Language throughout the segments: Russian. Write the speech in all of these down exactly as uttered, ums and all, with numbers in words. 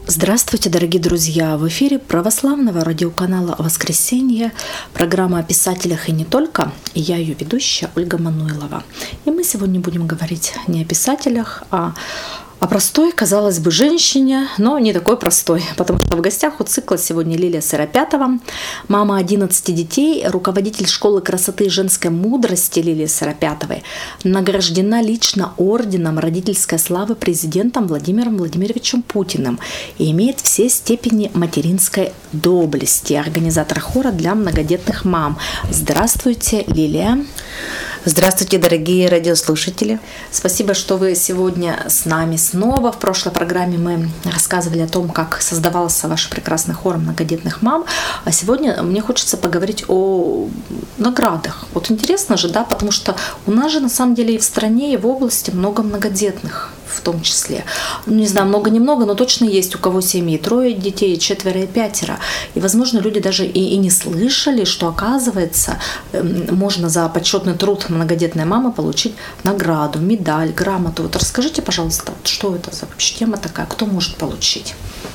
Здравствуйте, дорогие друзья! В эфире православного радиоканала «Воскресенье» программа о писателях и не только, и я ее ведущая Ольга Мануйлова. И мы сегодня будем говорить не о писателях, а о простой, казалось бы, женщине, но не такой простой, потому что в гостях у цикла сегодня Лилия Сыропятова, мама одиннадцати детей, руководитель школы красоты и женской мудрости Лилии Сыропятовой, награждена лично орденом родительской славы президентом Владимиром Владимировичем Путиным и имеет все степени материнской доблести, организатор хора для многодетных мам. Здравствуйте, Лилия. Здравствуйте, дорогие радиослушатели. Спасибо, что вы сегодня с нами снова. В прошлой программе мы рассказывали о том, как создавался ваш прекрасный хор многодетных мам. А сегодня мне хочется поговорить о наградах. Вот интересно же, да, потому что у нас же на самом деле и в стране, и в области много многодетных в том числе. Ну, не знаю, много-немного, но точно есть у кого семьи трое детей, четверо и пятеро. И, возможно, люди даже и, и не слышали, что, оказывается, можно за почетный труд многодетной мамы получить награду, медаль, грамоту. Вот расскажите, пожалуйста, вот что это за вообще тема такая, кто может получить?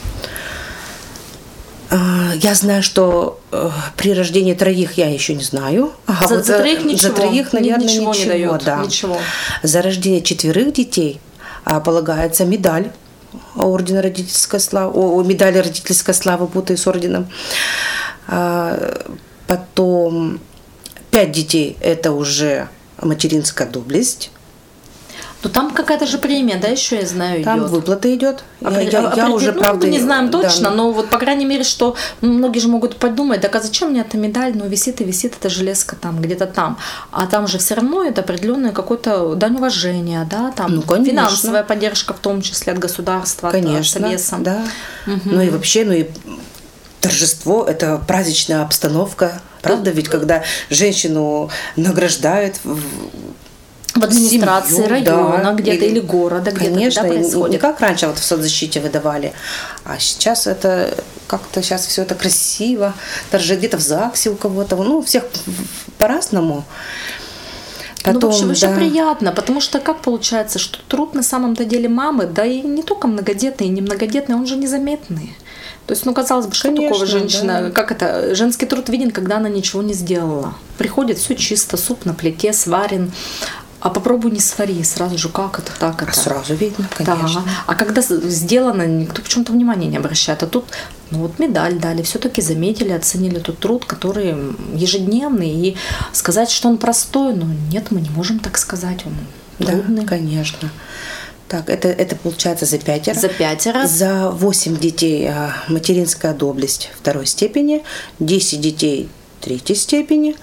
Я знаю, что э, при рождении троих я еще не знаю. Ага, за, вот за троих ничего. За троих, наверное, ничего, ничего, не дает. Да. Ничего. За рождение четверых детей а, полагается медаль ордена родительской славы, о, медали родительской славы, путаю с орденом. А, потом пять детей – это уже материнская доблесть. Ну там какая-то же премия, да, еще я знаю, там идет. Там выплата идет. Я, я, я уже, ну, правда, не знаем точно, да. Но вот по крайней мере, что многие же могут подумать, так а зачем мне эта медаль, ну висит и висит эта железка там, где-то там, а там же все равно это определенное какое-то дань уважения, да, там ну, конечно. Финансовая поддержка в том числе от государства, конечно, от Совеса. Да. Угу. Ну и вообще, ну и торжество – это праздничная обстановка, правда, ведь когда женщину награждают в администрации семью, района да, где-то или, или города, где-то, конечно, когда происходит. Не как раньше вот в соцзащите выдавали, а сейчас это как-то сейчас все это красиво, даже где-то в ЗАГСе у кого-то, ну, у всех по-разному. Потом, ну, вообще, вообще да. приятно, потому что как получается, что труд на самом-то деле мамы, да и не только многодетные, и не многодетные, он же незаметный. То есть, ну, казалось бы, что Конечно, такого женщина, да. как это, женский труд виден, когда она ничего не сделала. Приходит, все чисто, суп на плите сварен, а попробуй не свари, сразу же как это, так это. А сразу видно, конечно. Да. А когда сделано, никто почему-то внимания не обращает. А тут, ну вот медаль дали, все-таки заметили, оценили тот труд, который ежедневный. И сказать, что он простой, ну нет, мы не можем так сказать, он трудный. Да, конечно. Так, это, это получается за пятеро. За пятеро. За восемь детей материнская доблесть второй степени, десять детей третьей степени.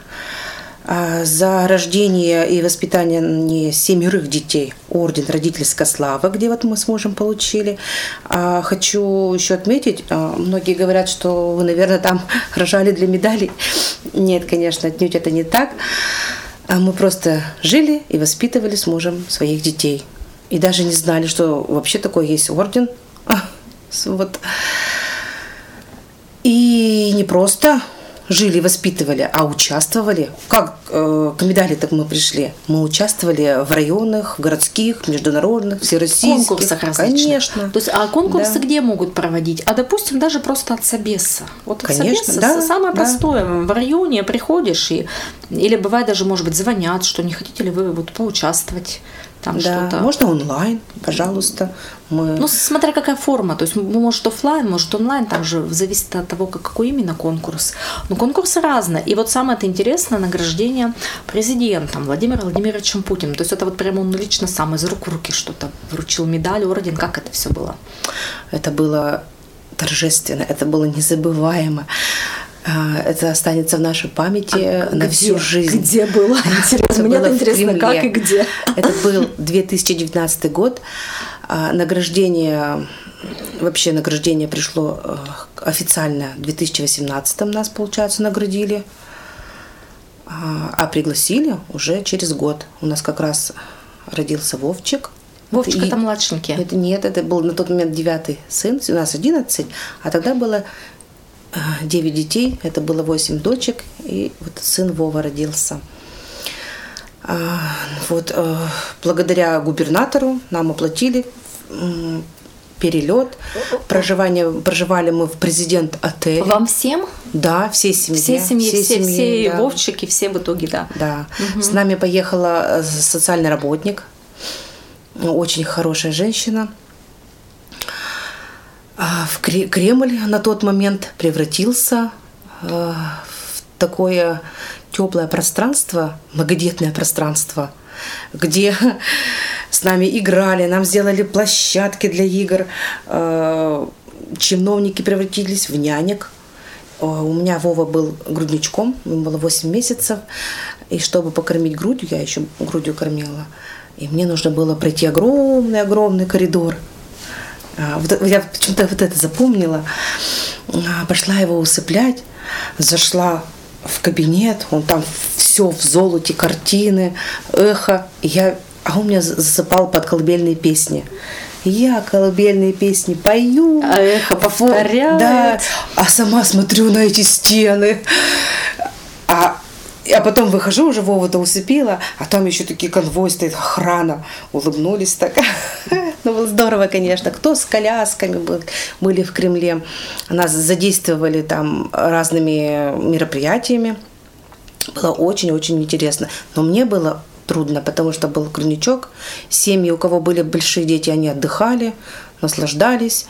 За рождение и воспитание семерых детей орден родительской славы, где вот мы с мужем получили. Хочу еще отметить, многие говорят, что вы, наверное, там рожали для медалей. Нет, конечно, отнюдь это не так. Мы просто жили и воспитывали с мужем своих детей. И даже не знали, что вообще такой есть орден. Вот. И не просто жили, воспитывали, а участвовали. Как э, к медали так мы пришли? Мы участвовали в районных, в городских, международных, всероссийских. Конкурсах различных. Конечно. То есть, а конкурсы да. где могут проводить? А, допустим, даже просто от собеса. Вот от Конечно, собеса да, самое да. простое. В районе приходишь, и, или бывает даже, может быть, звонят, что не хотите ли вы вот поучаствовать. Там да, что-то. Можно онлайн, пожалуйста. Мы... Ну, смотря какая форма. То есть, может, офлайн, может, онлайн. Там же зависит от того, какой именно конкурс. Но конкурсы разные. И вот самое это интересное награждение президентом Владимиром Владимировичем Путиным. То есть, это вот прямо он лично сам из рук в руки что-то вручил, медаль, орден. Как это все было? Это было торжественно, это было незабываемо. Это останется в нашей памяти а на где? всю жизнь. Где было? Интересно. Мне это интересно, как и где. Это был две тысячи девятнадцатый год. Награждение, вообще награждение пришло официально в две тысячи восемнадцатом нас, получается, наградили. А пригласили уже через год. У нас как раз родился Вовчик. Вовчик это, это младшенький? Это, нет, это был на тот момент девятый сын. У нас одиннадцать, а тогда было девять детей, это было восемь дочек, и вот сын Вова родился. Вот, благодаря губернатору нам оплатили перелет. Проживание, проживали мы в президент-отеле. Вам всем? Да, всей семье. Все семьи, все, все, семьи, все да. Вовчики, все в итоге, да. Да. Угу. С нами поехала социальный работник, очень хорошая женщина. В Кремль на тот момент превратился в такое теплое пространство, многодетное пространство, где с нами играли, нам сделали площадки для игр, чиновники превратились в нянек. У меня Вова был грудничком, ему было восемь месяцев, и чтобы покормить грудью, я еще грудью кормила, и мне нужно было пройти огромный-огромный коридор. Я почему-то вот это запомнила. Пошла его усыплять, зашла в кабинет, он там все в золоте, картины, эхо. Я, а он меня засыпал под колыбельные песни. Я колыбельные песни пою, а эхо повторяет. Да, а сама смотрю на эти стены. А А потом выхожу, уже Вова-то усыпила, а там еще такие конвой стоит, охрана. Улыбнулись так. Ну, было здорово, конечно. Кто с колясками был, были в Кремле. Нас задействовали там разными мероприятиями. Было очень-очень интересно. Но мне было трудно, потому что был грудничок. Семьи, у кого были большие дети, они отдыхали, наслаждались.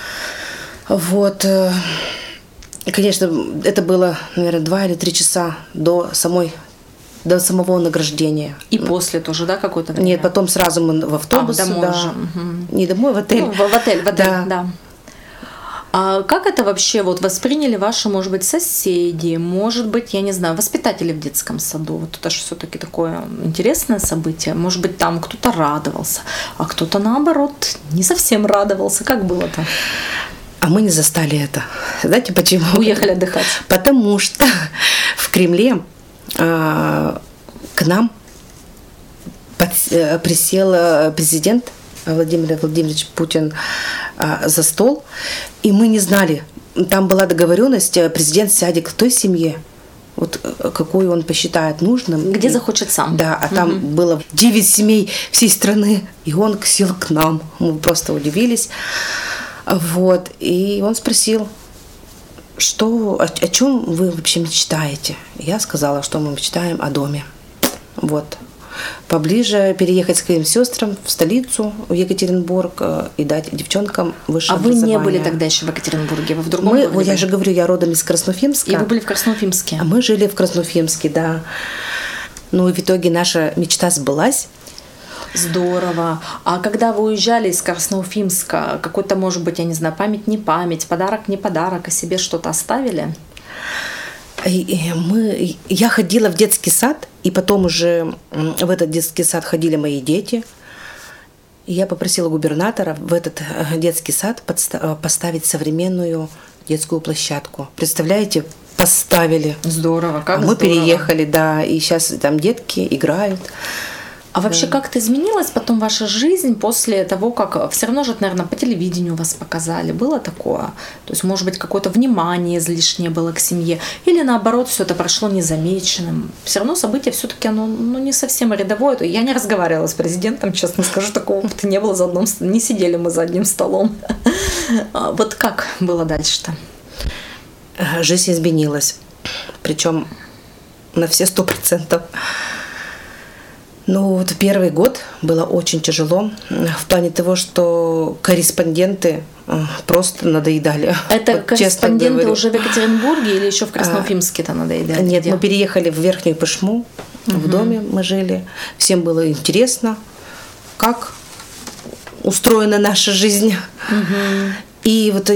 Вот. И, конечно, это было, наверное, два или три часа до самой, до самого награждения. И после тоже, да, какое-то время? Нет, потом сразу мы в автобус. А, домой да. уже. Угу. Не домой, в отель. Ну, в, в отель, в отель, да. да. А как это вообще вот восприняли ваши, может быть, соседи, может быть, я не знаю, воспитатели в детском саду? Вот это же все-таки такое интересное событие. Может быть, там кто-то радовался, а кто-то, наоборот, не совсем радовался. Как было-то? А мы не застали это. Знаете почему? Уехали отдыхать. Потому что в Кремле э, к нам под, э, присел президент Владимир Владимирович Путин э, за стол, и мы не знали. Там была договоренность, президент сядет к той семье, вот какую он посчитает нужным. Где и, захочет сам. Да, а там угу. было девять семей всей страны, и он сел к нам. Мы просто удивились. Вот, и он спросил, что, о, о чем вы вообще мечтаете? Я сказала, что мы мечтаем о доме. Вот. Поближе переехать к своим сестрам в столицу, в Екатеринбург, и дать девчонкам высшее а образование. А вы не были тогда еще в Екатеринбурге? Вы в другом мы, городе? Вот я же говорю, я родом из Красноуфимска. И вы были в Красноуфимске? А мы жили в Красноуфимске, да. Ну и в итоге наша мечта сбылась. Здорово. А когда вы уезжали из Красноуфимска, какой-то, может быть, я не знаю, память не память, подарок не подарок, о себе что-то оставили? Мы, я ходила в детский сад, и потом уже в этот детский сад ходили мои дети. И я попросила губернатора в этот детский сад поставить современную детскую площадку. Представляете, поставили. Здорово, как а мы здорово. переехали, да, и сейчас там детки играют. А вообще как-то изменилась потом ваша жизнь после того, как все равно же, наверное, по телевидению вас показали? Было такое? То есть, может быть, какое-то внимание излишнее было к семье? Или наоборот, все это прошло незамеченным? Все равно событие все-таки оно ну, не совсем рядовое. Я не разговаривала с президентом, честно скажу, такого опыта не было за одном, не сидели мы за одним столом. Вот как было дальше-то? Жизнь изменилась. Причем на все сто процентов. Ну, вот первый год было очень тяжело в плане того, что корреспонденты просто надоедали. Это вот, корреспонденты уже в Екатеринбурге или еще в Красноуфимске-то надоедали? Нет, где? Мы переехали в Верхнюю Пышму, угу. в доме мы жили. Всем было интересно, как устроена наша жизнь. Угу. И вот